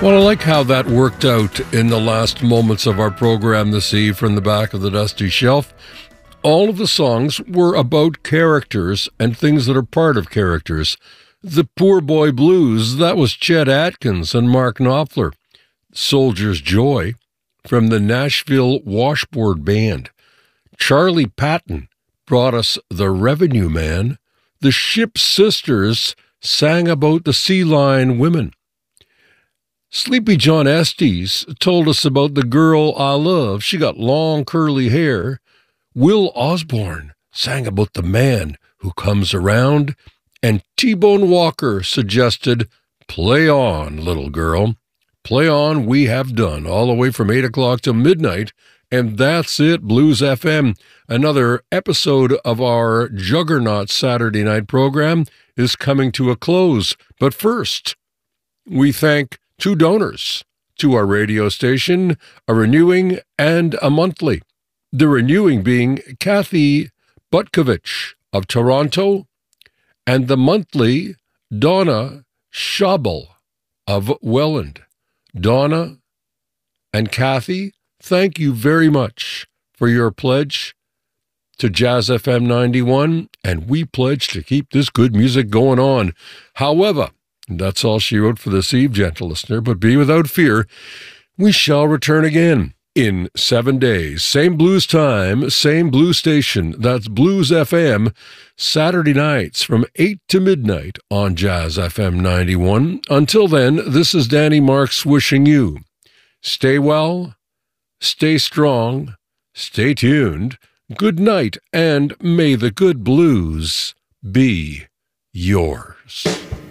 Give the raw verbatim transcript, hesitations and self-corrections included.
Well, I like how that worked out in the last moments of our program this eve from the back of the dusty shelf. All of the songs were about characters and things that are part of characters. The Poor Boy Blues, that was Chet Atkins and Mark Knopfler. Soldier's Joy from the Nashville Washboard Band. Charlie Patton brought us The Revenue Man. The Ship Sisters sang about the Sea Lion Women. Sleepy John Estes told us about the girl I love. She got long curly hair. Will Osborne sang about the man who comes around. And T-Bone Walker suggested, play on, little girl. Play on we have done, all the way from eight o'clock to midnight. And that's it, Blues F M. Another episode of our Juggernaut Saturday night program is coming to a close. But first, we thank two donors to our radio station, a renewing and a monthly. The renewing being Kathy Butkovich of Toronto, and the monthly Donna Schabel of Welland. Donna and Kathy, thank you very much for your pledge to Jazz F M ninety-one, and we pledge to keep this good music going on. However, that's all she wrote for this eve, gentle listener, but be without fear, we shall return again in seven days. Same blues time, same blues station. That's Blues F M, Saturday nights from eight to midnight on Jazz F M ninety-one. Until then, this is Danny Marks wishing you stay well, stay strong, stay tuned, good night, and may the good blues be yours.